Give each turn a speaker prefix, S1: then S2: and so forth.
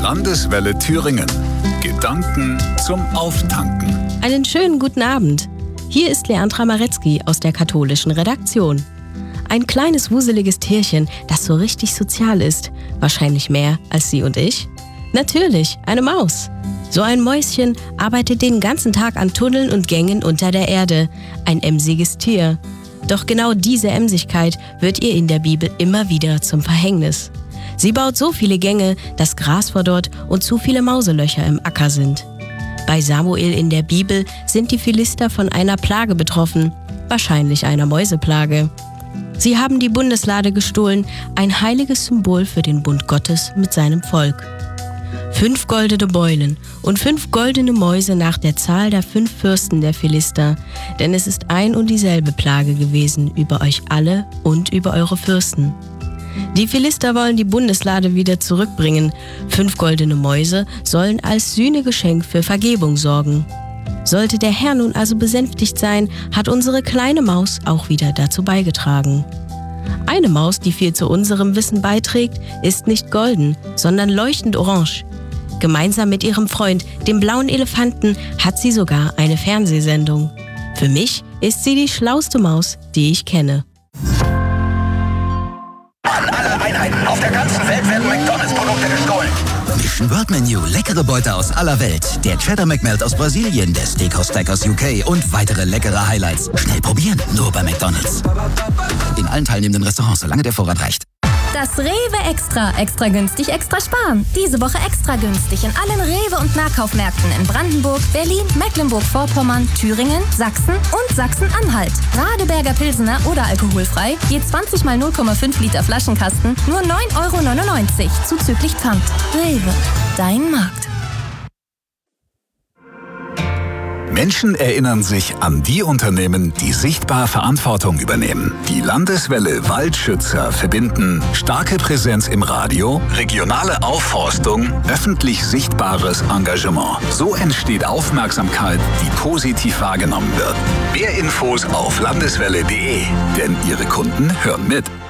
S1: Landeswelle Thüringen. Gedanken zum Auftanken.
S2: Einen schönen guten Abend. Hier ist Leandra Maretzky aus der katholischen Redaktion. Ein kleines, wuseliges Tierchen, das so richtig sozial ist. Wahrscheinlich mehr als Sie und ich. Natürlich, eine Maus. So ein Mäuschen arbeitet den ganzen Tag an Tunneln und Gängen unter der Erde. Ein emsiges Tier. Doch genau diese Emsigkeit wird ihr in der Bibel immer wieder zum Verhängnis. Sie baut so viele Gänge, dass Gras verdorrt und zu viele Mauselöcher im Acker sind. Bei Samuel in der Bibel sind die Philister von einer Plage betroffen, wahrscheinlich einer Mäuseplage. Sie haben die Bundeslade gestohlen, ein heiliges Symbol für den Bund Gottes mit seinem Volk. 5 goldene Beulen und 5 goldene Mäuse nach der Zahl der 5 Fürsten der Philister, denn es ist ein und dieselbe Plage gewesen über euch alle und über eure Fürsten. Die Philister wollen die Bundeslade wieder zurückbringen. 5 goldene Mäuse sollen als Sühnegeschenk für Vergebung sorgen. Sollte der Herr nun also besänftigt sein, hat unsere kleine Maus auch wieder dazu beigetragen. Eine Maus, die viel zu unserem Wissen beiträgt, ist nicht golden, sondern leuchtend orange. Gemeinsam mit ihrem Freund, dem blauen Elefanten, hat sie sogar eine Fernsehsendung. Für mich ist sie die schlauste Maus, die ich kenne.
S3: An alle Einheiten auf der ganzen Welt werden McDonalds-Produkte gestohlen.
S4: Mission World Menu, leckere Beute aus aller Welt. Der Cheddar McMelt aus Brasilien, der Steakhouse Stack aus UK und weitere leckere Highlights. Schnell probieren, nur bei McDonalds. In allen teilnehmenden Restaurants, solange der Vorrat reicht.
S5: Das Rewe Extra. Extra günstig, extra sparen. Diese Woche extra günstig in allen Rewe- und Nahkaufmärkten in Brandenburg, Berlin, Mecklenburg-Vorpommern, Thüringen, Sachsen und Sachsen-Anhalt. Radeberger Pilsener oder alkoholfrei, je 20 mal 0,5 Liter Flaschenkasten, nur 9,99 € zuzüglich Pfand. Rewe, dein Markt.
S1: Menschen erinnern sich an die Unternehmen, die sichtbar Verantwortung übernehmen. Die Landeswelle Waldschützer verbinden starke Präsenz im Radio, regionale Aufforstung, öffentlich sichtbares Engagement. So entsteht Aufmerksamkeit, die positiv wahrgenommen wird. Mehr Infos auf landeswelle.de, denn Ihre Kunden hören mit.